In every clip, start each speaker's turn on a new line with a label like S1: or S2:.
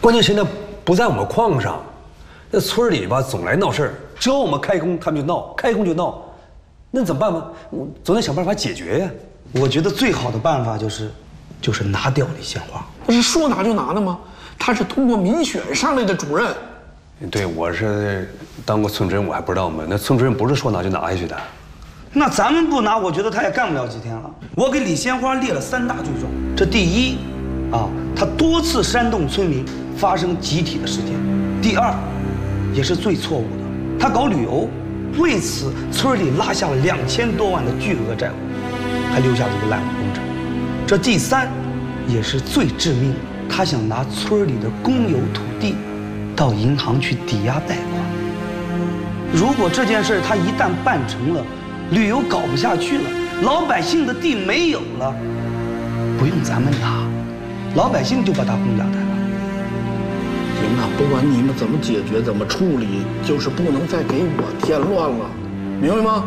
S1: 关键现在不在我们矿上，那村里吧总来闹事儿，只要我们开工，他们就闹，开工就闹，那怎么办吧？我总得想办法解决呀。
S2: 我觉得最好的办法就是拿掉李鲜花。
S3: 不是说拿就拿的吗？他是通过民选上来的主任。
S1: 对，我是当过村主任，我还不知道吗？那村主任不是说拿就拿下去的。
S2: 那咱们不拿，我觉得他也干不了几天了。我给李鲜花列了3大罪状，这第一，他多次煽动村民发生集体的事件；第二，也是最错误的，他搞旅游，为此村里拉下了2000多万的巨额债务，还留下了一个烂尾工程；这第三，也是最致命的，他想拿村里的公有土地到银行去抵押贷款。如果这件事他一旦办成了，旅游搞不下去了，老百姓的地没有了，不用咱们拿，老百姓就把他轰下台了。
S3: 行啊，不管你们怎么解决、怎么处理，就是不能再给我添乱了，明白吗？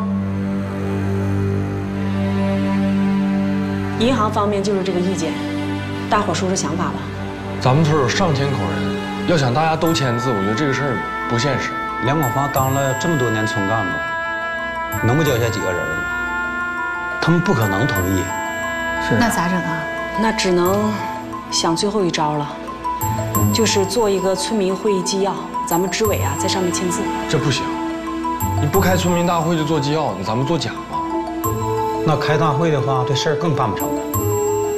S4: 银行方面就是这个意见，大伙说说想法吧。
S5: 咱们村有上千口人，要想大家都签字，我觉得这个事儿不现实。
S6: 梁广芳当了这么多年村干部，能不交下几个人吗？他们不可能同意。
S7: 是。那咋整啊？
S4: 那只能想最后一招了，就是做一个村民会议纪要，咱们支委在上面签字。
S5: 这不行，你不开村民大会就做纪要，咱们做假吗？
S6: 那开大会的话，这事儿更办不成。